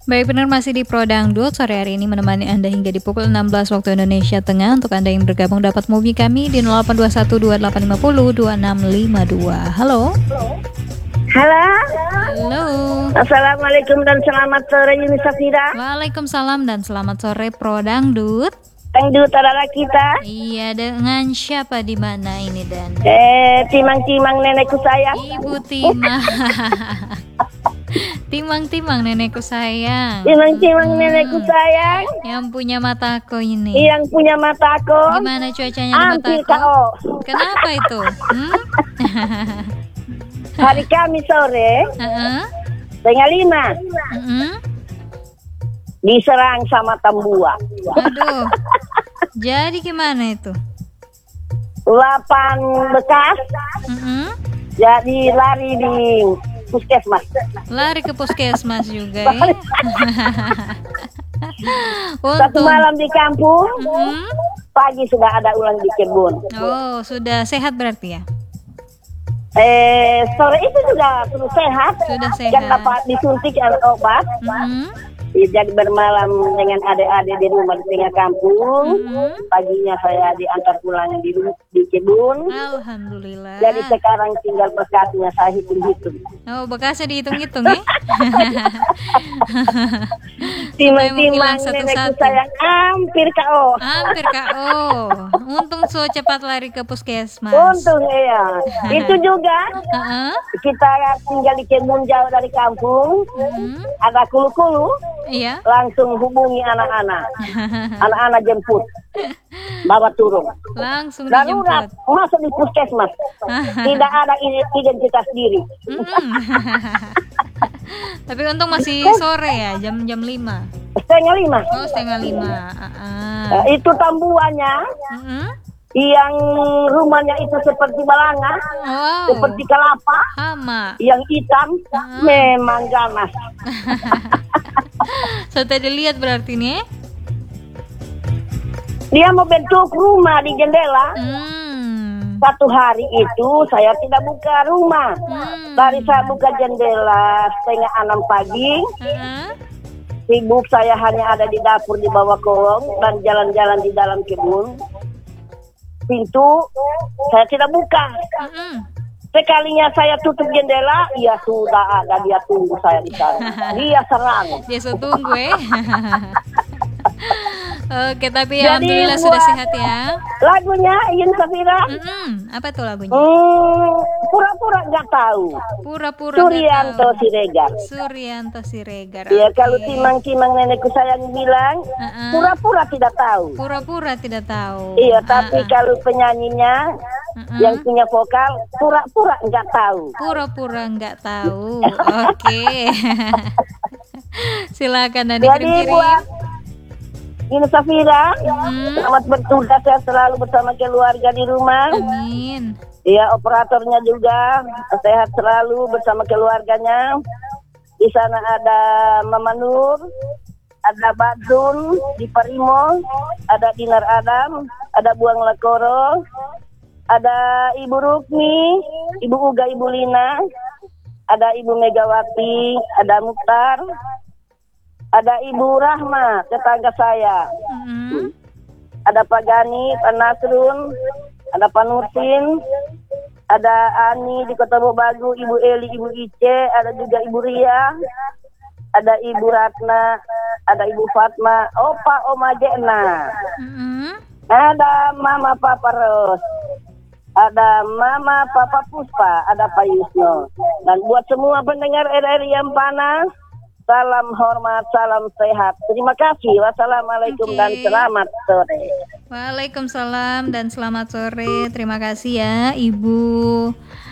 Baik, benar masih di Pro Dangdut. Sore hari ini menemani Anda hingga di pukul 16 waktu Indonesia Tengah. Untuk Anda yang bergabung dapat hubungi kami di 082128502652. Halo. Halo. Halo. Assalamualaikum dan selamat sore Yuni Safira. Waalaikumsalam dan selamat sore Pro Dangdut. Dangdut adalah kita. Iya, dengan siapa di mana ini Dan? Timang-timang nenekku sayang. Ibu Timang. Timang-timang nenekku sayang. Timang-timang nenekku sayang. Yang punya mataku ini. Yang punya mataku. Gimana cuacanya di Hampir mataku? KO. Kenapa itu? Hari Kamis sore, setengah 5, diserang sama Tambua. Aduh. Jadi gimana itu? 8 bekas, jadi lari di puskesmas. Lari ke puskesmas juga ya. Satu malam di kampung, pagi sudah ada ulang di kebun. Oh, sudah sehat berarti ya? Sore itu sudah sehat. Sudah sehat. Yang dapat disuntik obat. Jadi bermalam dengan adik-adik di rumah di tengah kampung. Paginya saya diantar pulang di kebun. Alhamdulillah. Jadi sekarang tinggal bekasnya saya hitung-hitung. Oh, bekasnya dihitung-hitung ya? Timang-timang nenekku sayang hampir KO. Hampir KO. Untung so cepat lari ke puskesmas. Untung iya. Itu juga kita tinggal di kebun jauh dari kampung. Ada kulu-kulu. Iya. Langsung hubungi anak-anak. Anak-anak jemput. Bawa turun. Langsung darurat dijemput. masuk di puskesmas. Tidak ada identitas diri. Tapi untung masih sore ya, jam 5. Setengah 5. Oh, setengah 5. Itu tambuannya. Yang rumahnya itu seperti balanga. Wow. Seperti kelapa. Sama. Yang hitam. Memang ganas. So tadi lihat berarti nih. Dia mau bentuk rumah di jendela. Satu hari itu saya tidak buka rumah. Dari saya buka jendela setengah 6 pagi. Sibuk saya hanya ada di dapur di bawah kolong dan jalan-jalan di dalam kebun. Pintu saya tidak buka. Sekalinya saya tutup jendela, ya sudah ada dia tunggu saya di sana. Dia serang. Dia tunggu Oke, tapi alhamdulillah sudah sehat ya. Lagunya Yun Safira. Apa tuh lagunya? Pura-pura nggak tahu. Pura-pura Suryanto Siregar. Suryanto Siregar. Iya, kalau timang-timang nenekku sayang bilang, pura-pura tidak tahu. Pura-pura tidak tahu. Iya, tapi kalau penyanyinya yang punya vokal, pura-pura nggak tahu. Pura-pura nggak tahu. Oke. Silakan dan Jadi dikirim-kirim. buat Yun Safira, selamat bertugas ya selalu bersama keluarga di rumah. Amin. Iya, operatornya juga sehat selalu bersama keluarganya. Di sana ada Mama Nur, ada Badun di Parimo, ada Dinar Adam, ada Buang Lekoro, ada Ibu Rukmi, Ibu Uga, Ibu Lina, ada Ibu Megawati, ada Mukhtar, ada Ibu Rahma, tetangga saya. Ada Pak Gani, Pak Nasrun, ada Pak Nursin, ada Ani di Kota Bobagu, Ibu Eli, Ibu Ice, ada juga Ibu Ria, ada Ibu Ratna, ada Ibu Fatma, Opa Oma Jena, ada Mama Papa Ros, ada Mama Papa Puspa, ada Pak Yusno. Dan buat semua pendengar RRI yang panas, salam hormat, salam sehat. Terima kasih. Wassalamualaikum dan selamat sore. Waalaikumsalam dan selamat sore. Terima kasih ya Ibu